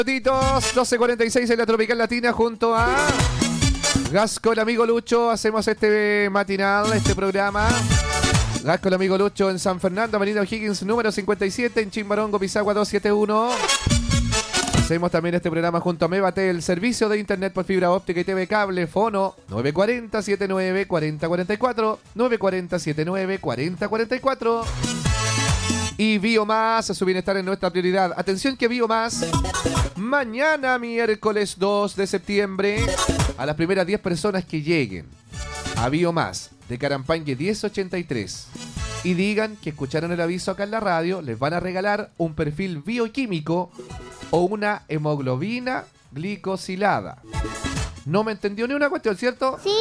Minutitos, 12:46 en la Tropical Latina junto a Gasco, el amigo Lucho. Hacemos este matinal, este programa. Gasco, el amigo Lucho en San Fernando, Avenida O'Higgins, número 57, en Chimbarongo, Pisagua 271. Hacemos también este programa junto a Mevate, el servicio de internet por fibra óptica y TV cable. Fono 940-79-4044, 940-79-4044. Y Biomás, su bienestar es nuestra prioridad. Atención que Biomás, mañana miércoles 2 de septiembre, a las primeras 10 personas que lleguen a Biomás de Carampañe 1083 y digan que escucharon el aviso acá en la radio, les van a regalar un perfil bioquímico o una hemoglobina glicosilada. No me entendió ni una cuestión, ¿cierto? Sí.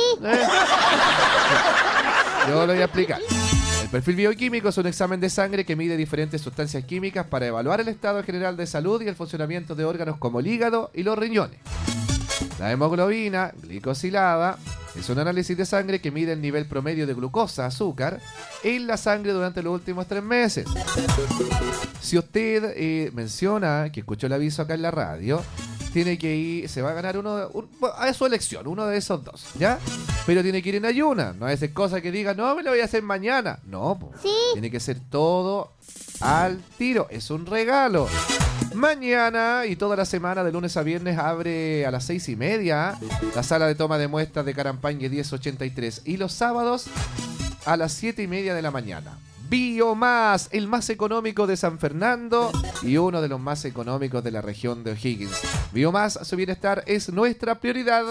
Yo lo voy a explicar. El perfil bioquímico es un examen de sangre que mide diferentes sustancias químicas para evaluar el estado general de salud y el funcionamiento de órganos como el hígado y los riñones. La hemoglobina glicosilada es un análisis de sangre que mide el nivel promedio de glucosa, azúcar, en la sangre durante los últimos 3 meses. Si usted menciona que escuchó el aviso acá en la radio, tiene que ir, se va a ganar a su elección, uno de esos dos, ¿ya? Pero tiene que ir en ayuna, no es cosa que diga, no, me lo voy a hacer mañana. No, sí. Tiene que ser todo al tiro, es un regalo. Mañana y toda la semana, de lunes a viernes, abre a las 6:30 la sala de toma de muestras de Carampañe 1083. Y los sábados a las 7:30 de la mañana. Biomás, el más económico de San Fernando y uno de los más económicos de la región de O'Higgins. Biomás, su bienestar es nuestra prioridad.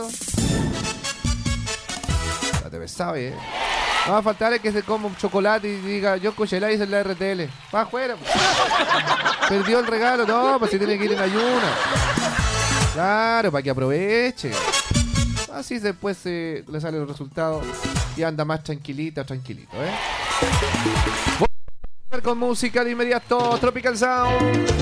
Ya te sabe, ¿eh? No va a faltar el que se coma un chocolate y diga, yo escuché la hice en la RTL. Va afuera. Perdió el regalo. No, pues si tiene que ir en ayuna. Claro, para que aproveche. Así después le sale el resultado y anda más tranquilito, ¿eh? Voy a con música de inmediato. Tropical Sound.